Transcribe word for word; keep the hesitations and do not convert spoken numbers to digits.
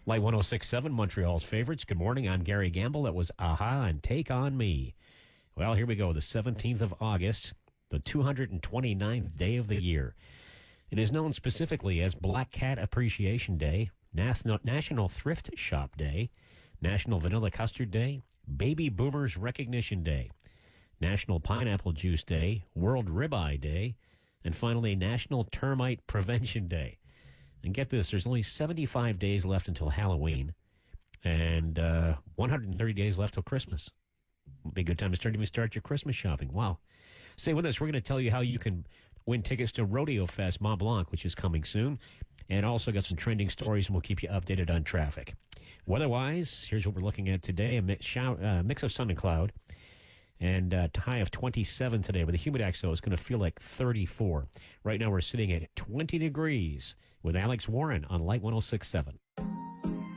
Light one oh six point seven, Montreal's favorites. Good morning. I'm Gary Gamble. That was Aha and Take On Me. Well, here we go. The seventeenth of August, the two hundred twenty-ninth day of the year. It is known specifically as Black Cat Appreciation Day, National Thrift Shop Day, National Vanilla Custard Day, Baby Boomers Recognition Day, National Pineapple Juice Day, World Ribeye Day, and finally National Termite Prevention Day. And get this, there's only seventy-five days left until Halloween, and uh, one hundred thirty days left till Christmas. It'll be a good time to start even start your Christmas shopping. Wow. Stay with us. We're going to tell you how you can win tickets to Rodeo Fest Mont Blanc, which is coming soon, and also got some trending stories, and we'll keep you updated on traffic. Weather-wise, here's what we're looking at today, a mix, shower, uh, mix of sun and cloud, and a high of twenty-seven today. With the humidex, though, it's going to feel like thirty-four. Right now we're sitting at twenty degrees with Alex Warren on Light one oh six point seven.